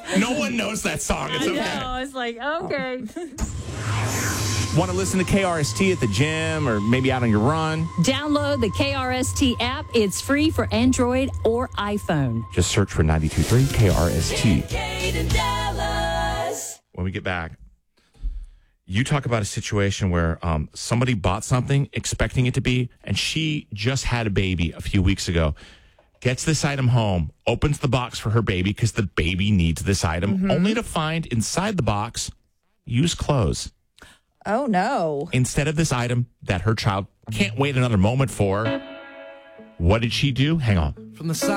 No one knows that song. It's okay. I know. It's like, okay. Want to listen to KRST at the gym or maybe out on your run? Download the KRST app. It's free for Android or iPhone. Just search for 92.3 KRST. When we get back, you talk about a situation where somebody bought something expecting it to be, and she just had a baby a few weeks ago. Gets this item home, opens the box for her baby because the baby needs this item, only to find inside the box used clothes. Oh, no. Instead of this item that her child can't wait another moment for. What did she do? Hang on. From the side.